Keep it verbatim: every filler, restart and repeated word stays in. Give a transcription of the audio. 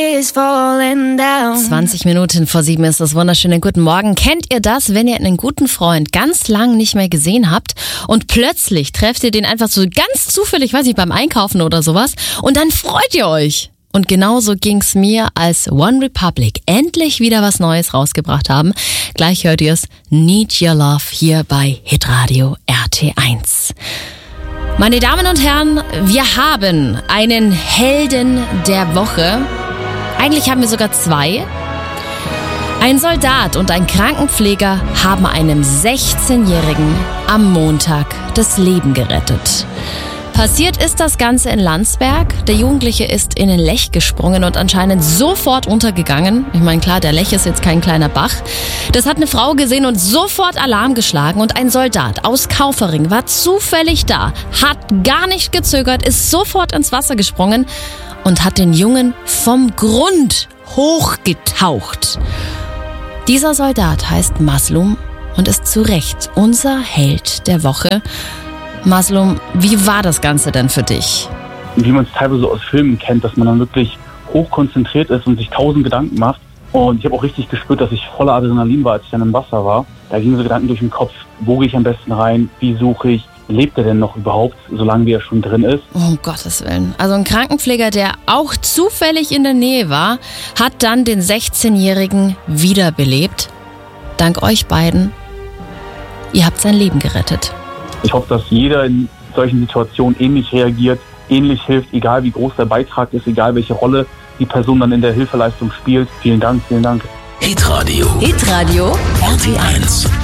zwanzig Minuten vor sieben ist das. Wunderschönen guten Morgen. Kennt ihr das, wenn ihr einen guten Freund ganz lang nicht mehr gesehen habt und plötzlich trefft ihr den einfach so ganz zufällig, weiß nicht, beim Einkaufen oder sowas und dann freut ihr euch? Und genauso ging's mir, als One Republic endlich wieder was Neues rausgebracht haben. Gleich hört ihr es, Need Your Love hier bei Hitradio R T eins. Meine Damen und Herren, wir haben einen Helden der Woche. Eigentlich haben wir sogar zwei. Ein Soldat und ein Krankenpfleger haben einem sechzehnjährigen am Montag das Leben gerettet. Passiert ist das Ganze in Landsberg. Der Jugendliche ist in den Lech gesprungen und anscheinend sofort untergegangen. Ich meine, klar, der Lech ist jetzt kein kleiner Bach. Das hat eine Frau gesehen und sofort Alarm geschlagen. Und ein Soldat aus Kaufering war zufällig da, hat gar nicht gezögert, ist sofort ins Wasser gesprungen und hat den Jungen vom Grund hochgetaucht. Dieser Soldat heißt Maslum und ist zu Recht unser Held der Woche. Maslum, wie war das Ganze denn für dich? Wie man es teilweise aus Filmen kennt, dass man dann wirklich hochkonzentriert ist und sich tausend Gedanken macht. Und ich habe auch richtig gespürt, dass ich voller Adrenalin war, als ich dann im Wasser war. Da gingen so Gedanken durch den Kopf, wo gehe ich am besten rein, wie suche ich, lebt er denn noch überhaupt, solange wie er schon drin ist? Um Gottes Willen. Also ein Krankenpfleger, der auch zufällig in der Nähe war, hat dann den sechzehnjährigen wiederbelebt. Dank euch beiden. Ihr habt sein Leben gerettet. Ich hoffe, dass jeder in solchen Situationen ähnlich reagiert, ähnlich hilft, egal wie groß der Beitrag ist, egal welche Rolle die Person dann in der Hilfeleistung spielt. Vielen Dank, vielen Dank. Hitradio. Hitradio R T eins.